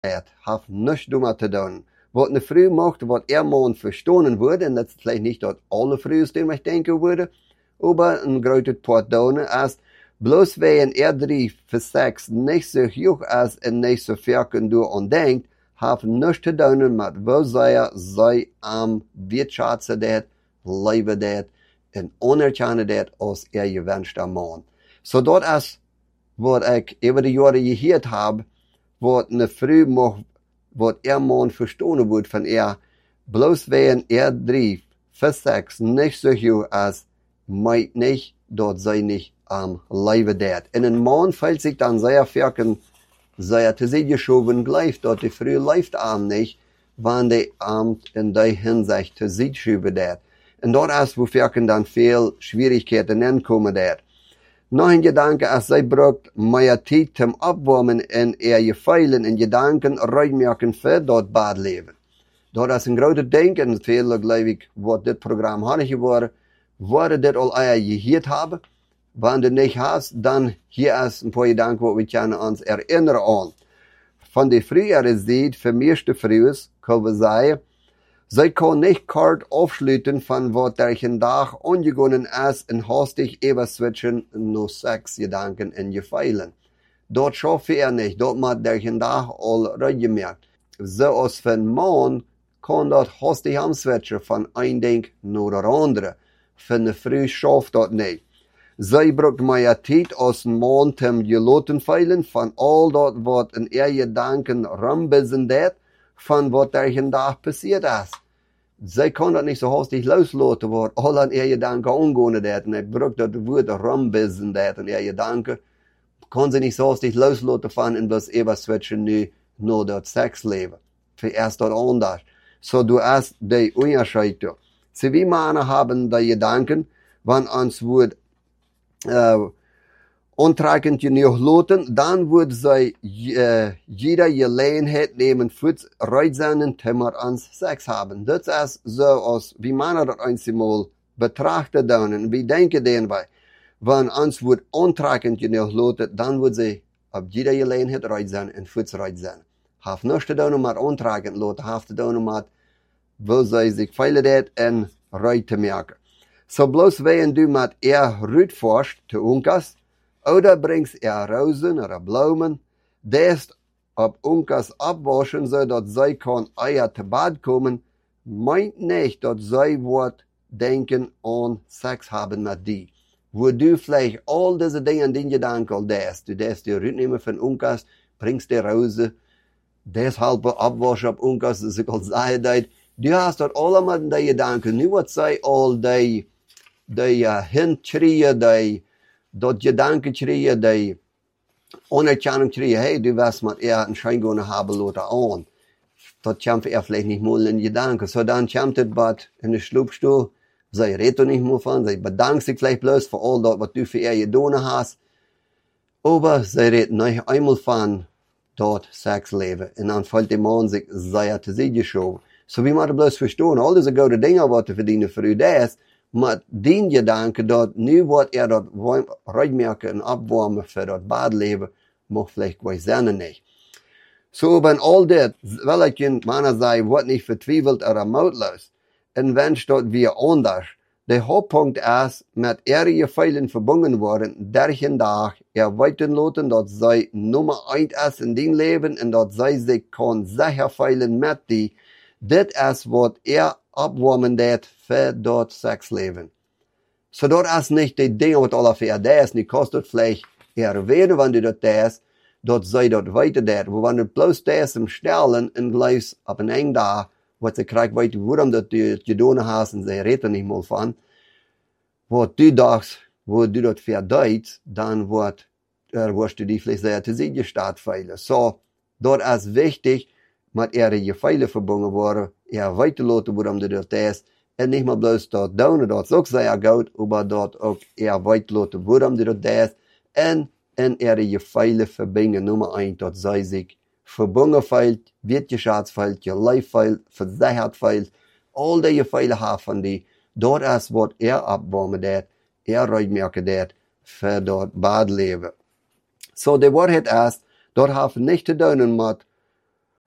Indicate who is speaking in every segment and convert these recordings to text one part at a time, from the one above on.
Speaker 1: het, haf nichts dummer te doen. Wat eine Frau macht, wat man verstanden würde, und das ist vielleicht nicht dort alle Frühs, die ich denken würde, aber ein großes Pardon ist, bloß wenn drie für Sex nicht so hoch ist und nicht so viel du an denkt, haf nichts zu tun mit, wo sei am wirtschaften det, leben det, und anerkennen det als gewünschter Mann. So dort ist, wat ich über die Jahre gehört habe, wat eine Frau macht, wat man verstanden wird von bloß wenn drie für Sex nicht so hoch ist, meint nicht, dort sei nicht am Leben det. Und ein Mann fällt sich dann sehr firken, sehr zu sich geschoben gleich, dort die Frau läuft am nicht, wann die Amt in der Hinsicht zu sich schieben det. Und dort ist, wo firken dann viel Schwierigkeiten ankommen det. Noch ein Gedanke, als zij braucht mehr Zeit zum Abwärmen in ihr Gefühlen und Gedanken reinmerken für dort Badleben. Dort ist ein großes Denken, und viele, glaube ich, was das Programm hat geworden, wurde das all gehört haben. Wenn du nicht hast, dann hier ist ein paar Gedanken, wo wir können uns erinnern an. Von der früheren Zeit, für mich die Frühs, können wir sagen, sie kann nicht kort aufschließen von was der Tag angegangen ist und hastig überswitchen nur Sexgedanken in Gefühlen. Dort schaffe nicht, dort macht der Tag all gemerkt. So als für ein Mann kann dort hastig switchen von ein Ding nur der andere. Für eine Frau schafft dort nicht. Sie braucht mehr Zeit als ein Mann zum Geloten feilen von all dort, was in ihr Gedanken rumbissen det, von was der Tag passiert ist. Sie kann das nicht so hastig loslassen, was all an ihr Gedanken angehen det, und ich brauche das Wort rumbissen det in ihr Gedanken, kann sie nicht so hastig loslassen von und bloß überswitchen nur dort Sexleben. Für erst dort anders. So du hast die Unterschied. Sie wie Männer haben die Gedanken, wenn uns wird antrekkend genug loten, dann wird sie jeder Gelegenheit nehmen, für Reitseinen Thema ans Sex haben. Das ist so, als wie Männer das einmal betrachten und wie denken den bei. Wenn uns wird antrekkend genug loten, dann wird sie auf jeder Gelegenheit Reitseinen und für Reitseinen. Haf nichts zu tun mit antrekkend loten, haf zu tun mit, wo sie sich feilen det und Reite merken. So bloß wenn du mit Rüt forschst, zu Unkas, oder bringst Rosen oder Blumen, das ob Unkas abwaschen, so dass sie kann Eier zu Bad kommen, meint nicht, dass sie wird denken an Sex haben mit dir. Wo du vielleicht all diese Dinge in den Gedanken darfst, du darfst die Rüt nehmen von Unkas, bringst die Rose, deshalb abwaschen ab Unkas, das ist auch sei, du hast dort alle mit den Gedanken, nur was sei all die Hinschreien, die Gedanken schreien, die Anerkennung schreien, hey, du wirst mit einen Schein haben lassen an. Das kommt vielleicht nicht mal in Gedanken. So dann kommt es in den Schlupfstuhl, sie redet nicht mehr von, sie bedankt sich vielleicht bloß für all das, was du für ihr getan hast. Aber sie redet nicht einmal von dort Sexleben. Und dann fällt der Mann sich sehr zu sich geschoben. So wie man das bloß verstehen, all diese gute Dinge, was du für deine Frau da ist, mit den Gedanken, dort nu wat dort reinmerken und abwärmen für das Badleben, mag vielleicht gleich sein nicht. So, wenn all das, will ich in meiner Seite, wird nicht vertwiefelt oder mautlos. Und wenn dort wir anders. Der Hauptpunkt ist, mit ihren Feilen verbunden worden, derchen Tag, weiten lassen, dass sie Nummer 1 ist in dem Leben und dass sie sich kann sicher feilen mit die. Das ist, was abwärmen det für dort Sexleben. So dort ist nicht die Dinge, was alle für da ist, nicht kostet vielleicht erwähnen, wenn du dort da ist, dort sei dort weiter dort. Wo wenn du bloß da ist im Stellen und gleich ab ein eng da, was sie kriegt, weißt du, warum du getan hast, und sie reden nicht mal von, wo du dachtest, wo du dort verdeutst, dann wirst du die vielleicht sehr zu sich gestartet feilen. So, dort ist wichtig, mit ihren Gefeilen verbunden worden, weiterlassen, warum du dort ist, und nicht mal bloß dort down, dort ist auch sehr gut, aber dort auch weiterlassen, warum du dort ist, und in ihre Gefeilen verbinden, Nummer 1, dort sei sich verbunden feilt, wirtschafts feilt, geleif feilt, versichert feilt, all die Gefeilen haben von die, dort ist, was abwärmen det, reinmerken det, für dort Badleben. So, die Wahrheit ist, dort haben nicht zu tun mit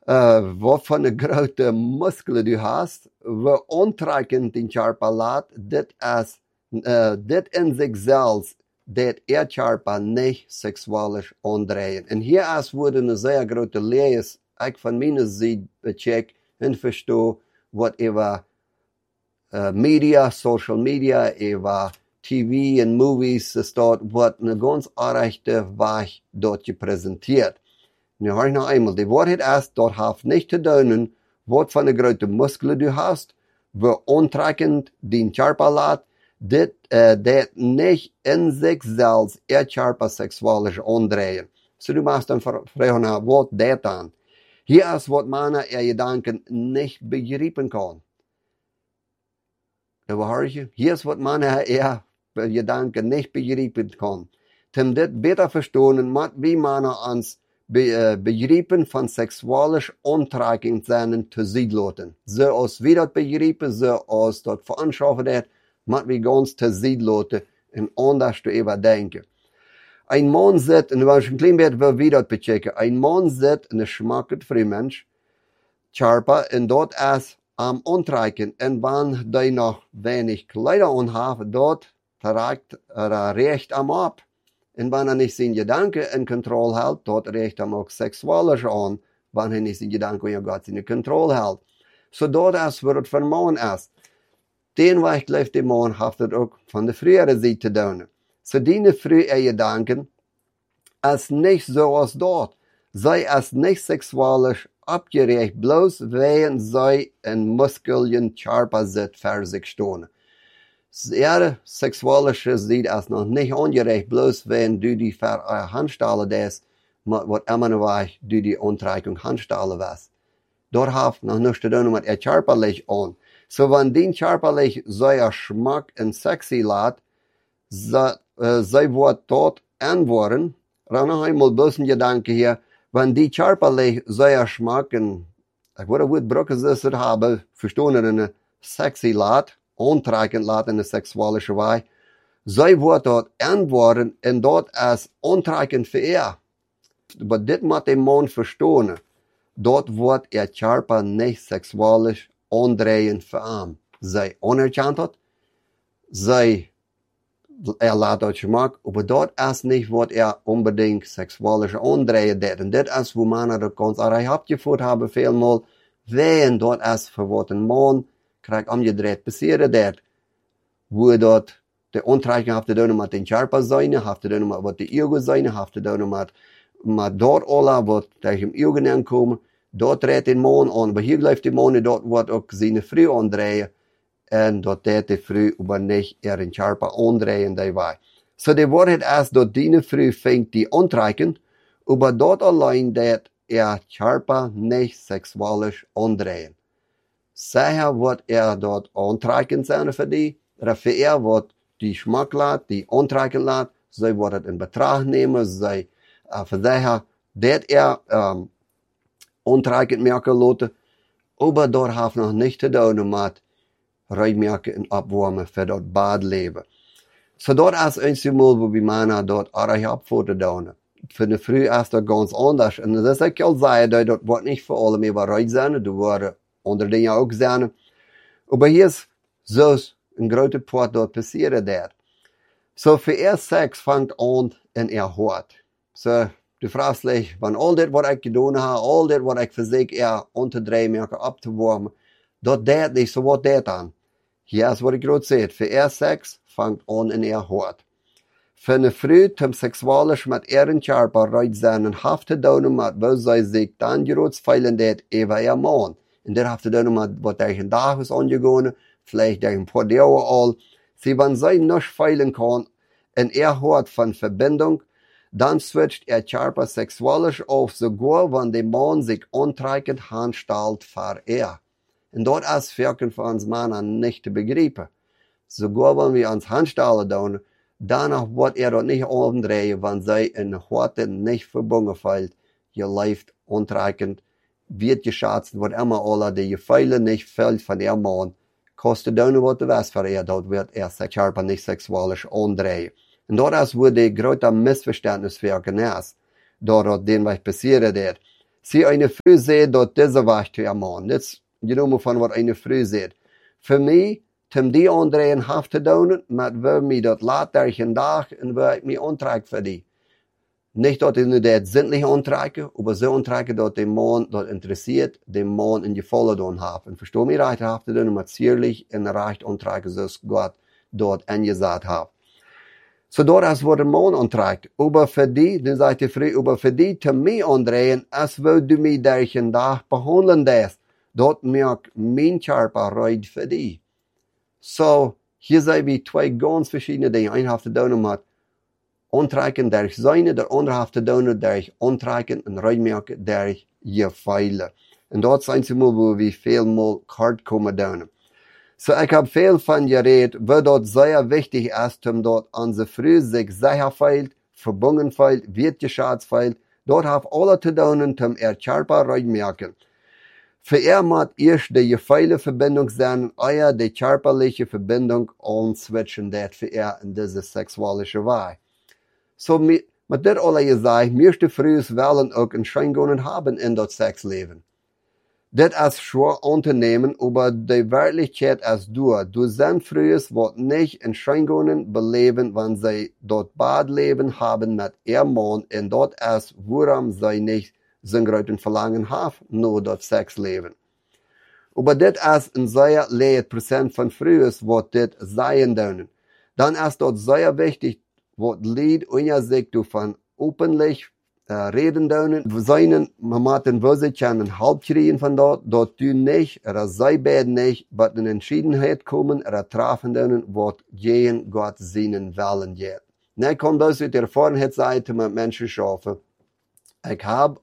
Speaker 1: wat voor een grote muskelen du hast, we onttrekken den charpa laat, dit in zichzelf, dat charpa niet seksueel ondrehen. En hier is worden een zeer grote lees, ik van mijn zijde becheck en verstoor, wat over media, social media, over TV en movies staat, wat een ganz aardige weg dort gepresenteerd. Nu hoor ik nog eenmaal, die waarheid is, dat heeft niet te doen, wat van de grote muskelen du hast, we onttrekken den charpa laat, dit niet in zichzelf charpa seksueel ondrehen. So du machst dan vragen, wat dat dan? Hier is wat man gedanken niet begrijpen kan. Dat hoor je? Hier is wat man gedanken niet begrijpen kan. Om dit beter verstaan, moet wie man ons begrijpen van seksuele onttrekking zijn te zien laten. Zoals we dat begrijpen, zoals dat veranschaffen dat, moet we ganz te zien laten en anders te overdenken. Ein man zit, en als een klein beetje wil wie dat bechecken, ein man zit en een schmackend Frühmensch, charpa, en dat is am onttrekken. En wanneer die nog weinig Kleider aanhaven, dat trekt recht am ab. En wanneer niet zijn gedanken in controle houdt, dat recht hem ook seksueel aan, wanneer niet zijn gedanken in God in controle houdt. So dat is wat het voor man is. Den weg leeft de man heeft het ook van de frühere tijd te doen. So die frühe gedanken is niet zoals dat. Zij is niet seksueel abgerecht, bloos wegen zij een muskeljen charpa zit voor zich staan. Ihre seksuelle Zeit ist noch nicht angerecht, bloß wenn du die Handstellen des, wat immer noch du die Ontreikung Handstellen was. Dort haft noch nichts zu tun mit charpalich an. So wenn den charpalich sehr Schmack und sexy lässt, sei wird dort anworden, dann noch einmal bloß ein Gedanke hier, wenn die charpalich sehr Schmack und, ich würde gut brücken, das haben, verstehen, sexy lässt, onttrekken laat in de seksuele Weise. Zij wordt dort antwoorden en dat is onttrekken voor er. Maar dit moet de man verstaan. Dat wordt charpa niet seksueel ondrehen voor hem. Zij onerkent het. Zij laat dat gemak. Maar dat is niet wat unbedingt seksueel ondrehen deed. En dit is hoe mannen dat kans gevoerd hebben veelmaal. Ween dat is voor wat een man krijg omgedreid passeren dat. Hoe dat de onttrekking heeft te doen met de charpa zijn, heeft te doen met wat de ego zijn, heeft te doen met dat alle wat tegen hem ego aankomen. Dat treedt de man aan. Maar hier blijft de man dat wat ook zijn vrouw aandraaien. En dat deed de vrouw maar niet een charpa aandraaien die wij. So de waarheid is dat die vrouw vindt die onttrekking, maar dat alleen dat charpa niet seksueel aandraaien. Zeggen wat dat aantrekken zijn voor die, of voor wat die smaak laat, die aantrekken laat, zij wordt het in betracht nemen, zij zeggen dat aantrekkend merken laten, maar dat heeft nog niet te doen met ruimmerken en opwarmen voor dat badleven. So dat is eenmaal waar we mannen dat erg op voor te doen. Voor de vrouw is dat ganz anders. En dat is ik al zeggen, dat wordt niet voor alle meer ruim zijn, dat worden andere dingen ook zijn. Maar hier is zo'n grote part dat passeren daar. So voor seks vangt aan in hart. So de vraag is, van al dit wat ik gedaan heb, al dit wat ik verzeker om te draaien, op te warmen, dat deed niet, so wat deed dan? Hier is wat ik groot zei, voor seks vangt aan in hart. Voor een vrouw om seksueel met charpa ruim zijn en heeft te doen met wat zij zich dan groot veilen deed over man. En dat heeft te doen met wat tegen dag is aangegaan, vielleicht tegen een paar jaren al. Wenn zij niet veilen kan en hart van verbinding, dan switcht charpa seksueel auf, sogar wenn de man zich aantrekkend handstelt voor En dat is werken voor ons mannen niet te begrijpen. Sogar wenn wir ons handstellen doen, danach wordt dat niet aandraaien, wenn zij in hart niet verbunden voelt, je leeft aantrekkend, wird geschätzt, wat immer alle die Gefühle nicht fällt von der Mann, kostet dann wat de was für dort wird charpa nicht sexuell andrehen. Und dort ist wo die große Missverständnis wirken ist, dort den was passiert ist. Sie eine Frau sieht, dort diese Weg zu ihr Mann. Das genommen von was eine Frau sieht. Für mich, die andere in Haft zu tun, mit wir mir dort laat durch den Tag und wir mich antreiben für die. Nicht dort in der sinnliche antreiben, aber so antreiben, dort den Mann dort interessiert, den Mann in die Volle tun haben. Und verstehe mich recht, Haft zu tun, mit zierlich in der Recht antreiben, so Gott dort angesagt hat. So dort als wurde Mann antreibt. Aber für die, dann sagt die Frau, aber für die zu mir andrehen, als würd du mich durch den Tag behandeln das. Dort merkt mein Körper reut für die. So, hier sind wir zwei ganz verschiedene Dinge. Ein hat zu tun mit antreiben durch seine, der andere hat zu tun durch antreiben und reutmerken durch ihr Feilen. Und dort sind sie mal, wo wir viel mal hart kommen down. So, ich habe viel von geredet, wo dort sehr wichtig ist, um dort unsere Früh sich sicher feilt, verbunden feilt, wird geschätzt feilt. Dort hat alle zu tun, um ihr Körper reutmerken. Für muss erst die gefeile Verbindung sein, euer die körperliche Verbindung answitchen, das für in diese sexualische Weise. So, mit das alle gesagt, möchte frühes Wellen auch ein Scheingonen haben in das Sexleben. Das ist schwer anzunehmen, aber die Wirklichkeit ist du. Du sind frühes, was nicht in Scheingonen beleben, wenn sie dort Badleben haben mit ihrem Mann, und dort ist, worum sie nicht so großen Verlangen haben, nur das Sexleben. Aber das ist ein sehr leer Prozent von frühes, was das sein dürfen. Dann ist dort sehr wichtig, was Lied unter sich von openlich reden dürfen. Seinen Mamaten sie können halb kriegen von dort du nicht, oder sei beiden nicht, aber in Entschiedenheit kommen, oder treffen dürfen, was gegen Gott seinen Willen geht. Dann kommt das aus der Erfahrungsseite mit Menschen schaffen. Ich habe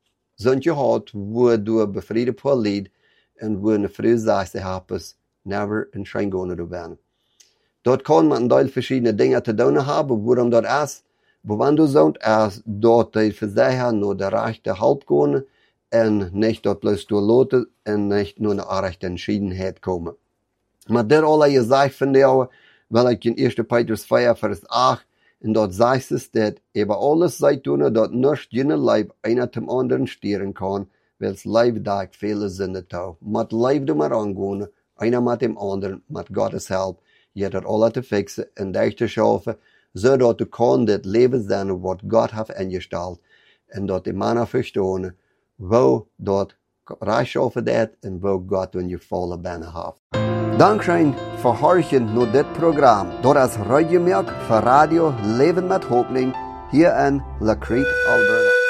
Speaker 1: so gehört, wo du befriedet vor Lied, und wo eine Frau sagt, sie hat es never in Scheingonen zu werden. Dort kann man ein Teil verschiedene Dinge zu tun haben, worum dort ist. Aber wenn du sagst, dort die Versicherung nur der rechte Halt gehen, und nicht dort bloß durchloten, und nicht nur eine rechte Entschiedenheit kommen. Maar dit alle gesagt von dir, weil ich in 1. Petrus 4, Vers 8, und dort sagt es, dass über alles sei tun, dort nicht jener Leib einer zum anderen stieren kann, weil das Leib da viele Sünde tau. Mit Leib du mal angehen, einer mit dem anderen, mit Gottes Hilfe, jeder alle zu fixen und dich zu schaffen, so dass du kannst das Leben sein, was Gott hat eingestellt, und dort die Männer verstehen, wo dort reich schaffen dat und wo Gott in je volle Bänne hat. Dankeschön für Horchen nur das Programm. Dort ist Radiomerk für Radio Leben mit Hoffnung hier in La Crete, Alberta.